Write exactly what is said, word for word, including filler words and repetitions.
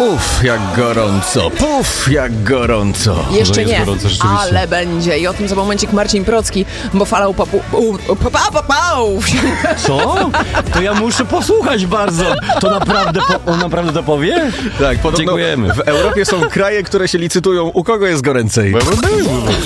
Puf, jak gorąco, puf, jak gorąco. Jeszcze No jest nie, gorąco, rzeczywiście. ale będzie. I o tym za momencik Marcin Procki, bo falał papu... u- pa, pa, pa, pał. Co? To ja muszę posłuchać bardzo. To naprawdę, po, on naprawdę to powie? Tak, podobno Dziękujemy. w Europie są kraje, które się licytują, u kogo jest goręcej.